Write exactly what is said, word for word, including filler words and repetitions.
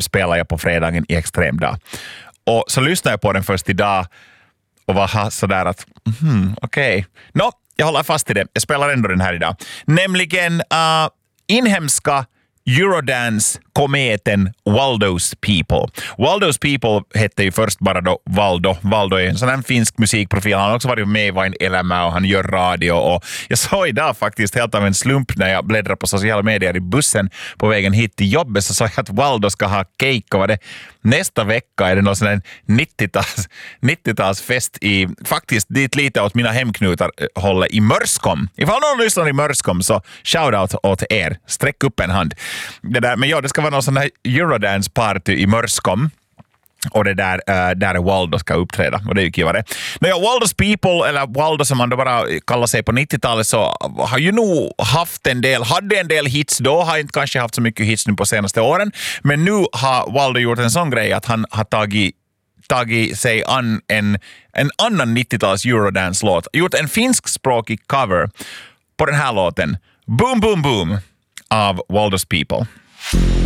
spelar jag på fredagen i Extremdag. Och så lyssnade jag på den först idag och var sådär att, mm, okej. Okay. Nå, jag håller fast i det. Jag spelar ändå den här idag. Nämligen uh, inhemska Eurodance-kometen Waldo's People. Waldo's People hette ju först bara då Valdo. Valdo är en sån här finsk musikprofil. Han har också varit med i Vain Elämä och han gör radio. Och jag såg idag faktiskt helt av en slump när jag bläddrar på sociala medier i bussen på vägen hit till jobbet, så såg jag att Waldo ska ha cake och vad det nästa vecka är det någon sån här nittio-tals, nittio-talsfest i, faktiskt dit lite åt mina hemknutar håller i Mörskom. Ifall någon lyssnar i Mörskom så shoutout åt er. Sträck upp en hand. Det där, men ja, det ska vara någon sån här Eurodance party i Mörskom. Och det där, uh, där Waldo ska uppträda. Och det är ju kivare. Nåja, Waldo's People, eller Waldo som man då bara kallar sig på nittio-talet, så har ju nog haft en del, hade en del hits då, har inte kanske haft så mycket hits nu på senaste åren. Men nu har Waldo gjort en sån grej att han har tagit tagit sig an en, en annan nittio-tals Eurodance-låt. Gjort en finskspråkig cover på den här låten. Boom, boom, boom av Waldo's People.